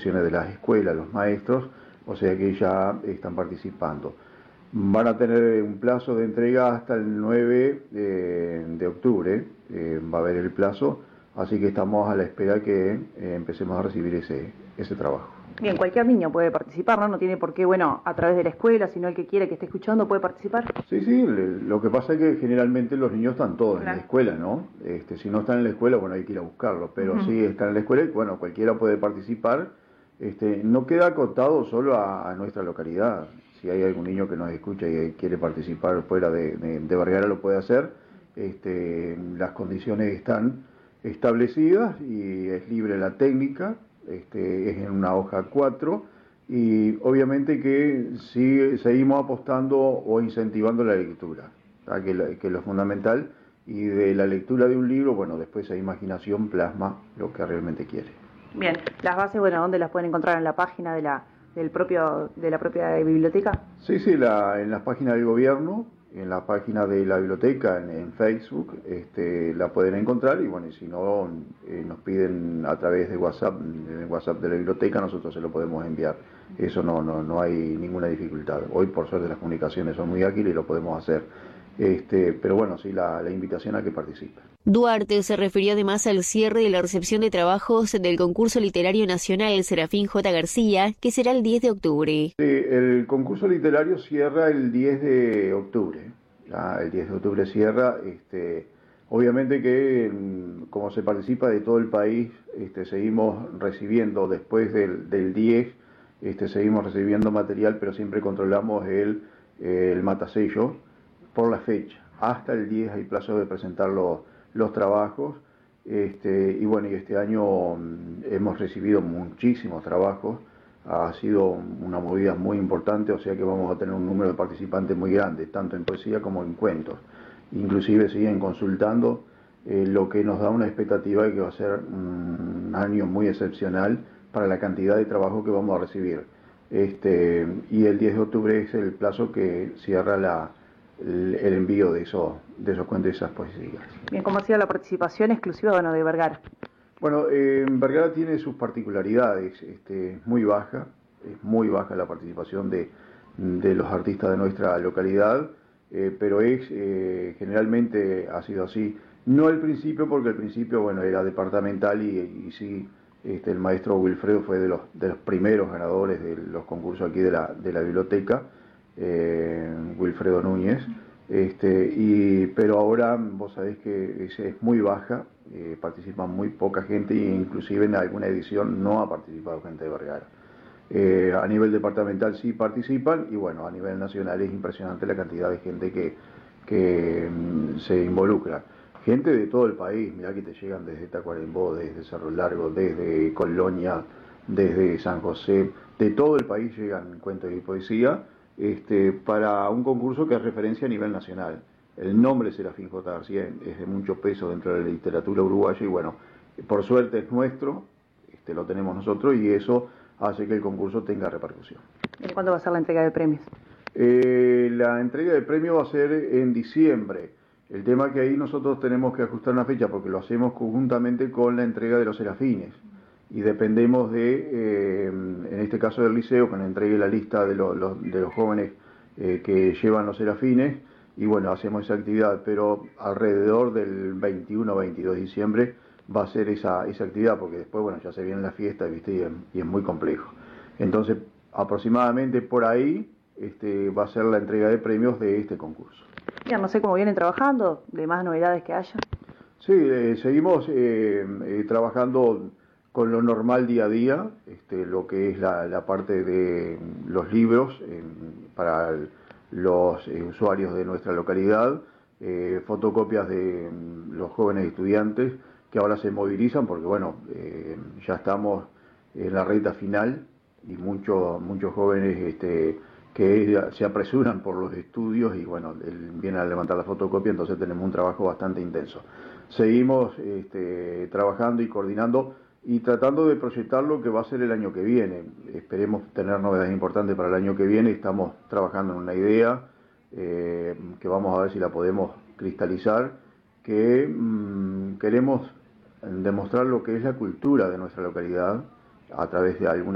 direcciones de las escuelas, los maestros, o sea que ya están participando. Van a tener un plazo de entrega hasta el 9 de octubre, va a haber el plazo, así que estamos a la espera que empecemos a recibir ese trabajo. Bien, cualquier niño puede participar, ¿no? No tiene por qué, bueno, a través de la escuela, sino el que quiere, que esté escuchando, puede participar. Sí, lo que pasa es que generalmente los niños están todos en la escuela, ¿no? Si no están en la escuela, bueno, hay que ir a buscarlos, pero sí están en la escuela y, bueno, cualquiera puede participar. No queda acotado solo a nuestra localidad. Si hay algún niño que nos escucha y quiere participar fuera de Vergara, lo puede hacer. Las condiciones están establecidas y es libre la técnica, es en una hoja 4 y obviamente que sí seguimos apostando o incentivando la lectura, que es lo fundamental, y de la lectura de un libro, bueno, después esa imaginación plasma lo que realmente quiere. Bien, las bases, bueno, ¿dónde las pueden encontrar? ¿En la página de la propia biblioteca? Sí, en las páginas del gobierno, en la página de la biblioteca, en Facebook, la pueden encontrar y bueno, y si no, nos piden a través de WhatsApp, el WhatsApp de la biblioteca, nosotros se lo podemos enviar. Eso no hay ninguna dificultad. Hoy, por suerte, las comunicaciones son muy ágiles y lo podemos hacer. Pero bueno, sí, la invitación a que participen. Duarte se refirió además al cierre de la recepción de trabajos del concurso literario nacional Serafín J. García, que será el 10 de octubre. Sí, el concurso literario cierra el 10 de octubre. El 10 de octubre cierra. Obviamente que como se participa de todo el país, seguimos recibiendo después del 10, seguimos recibiendo material, pero siempre controlamos el matasello por la fecha. Hasta el 10 hay plazo de presentar los trabajos, y bueno, y este año hemos recibido muchísimos trabajos, ha sido una movida muy importante, o sea que vamos a tener un número de participantes muy grande, tanto en poesía como en cuentos. Inclusive siguen consultando, lo que nos da una expectativa de que va a ser un año muy excepcional para la cantidad de trabajo que vamos a recibir. Y el 10 de octubre es el plazo que cierra el envío de esos cuentos y esas poesías. Bien, ¿cómo ha sido la participación exclusiva, bueno, de Vergara? Bueno, Vergara tiene sus particularidades, es muy baja la participación de los artistas de nuestra localidad, pero generalmente ha sido así. No al principio, porque al principio, bueno, era departamental y sí, el maestro Wilfredo fue de los primeros ganadores de los concursos aquí de la biblioteca, Wilfredo Núñez, pero ahora vos sabés que es muy baja, participa muy poca gente e inclusive en alguna edición no ha participado gente de Vergara. A nivel departamental sí participan y bueno, a nivel nacional es impresionante la cantidad de gente que se involucra. Gente de todo el país, mirá que te llegan desde Tacuarembó, desde Cerro Largo, desde Colonia, desde San José, de todo el país llegan cuentos y poesía, para un concurso que es referencia a nivel nacional. El nombre Serafín J. García es de mucho peso dentro de la literatura uruguaya y bueno, por suerte es nuestro, lo tenemos nosotros y eso hace que el concurso tenga repercusión. ¿Cuándo va a ser la entrega de premios? La entrega de premios va a ser en diciembre. El tema es que ahí nosotros tenemos que ajustar una fecha porque lo hacemos conjuntamente con la entrega de los serafines y dependemos en este caso del liceo, que nos entregue la lista de los jóvenes que llevan los serafines y bueno, hacemos esa actividad, pero alrededor del 21 o 22 de diciembre va a ser esa actividad porque después, bueno, ya se viene la fiesta, ¿viste? Y es muy complejo. Entonces, aproximadamente por ahí va a ser la entrega de premios de este concurso. Ya no sé cómo vienen trabajando, de más novedades que haya. Sí, seguimos trabajando con lo normal día a día, lo que es la parte de los libros para los usuarios de nuestra localidad, fotocopias de los jóvenes estudiantes que ahora se movilizan porque bueno, ya estamos en la recta final y muchos jóvenes que se apresuran por los estudios y bueno, vienen a levantar la fotocopia, entonces tenemos un trabajo bastante intenso. Seguimos trabajando y coordinando y tratando de proyectar lo que va a ser el año que viene. Esperemos tener novedades importantes para el año que viene, estamos trabajando en una idea que vamos a ver si la podemos cristalizar, que queremos demostrar lo que es la cultura de nuestra localidad a través de alguna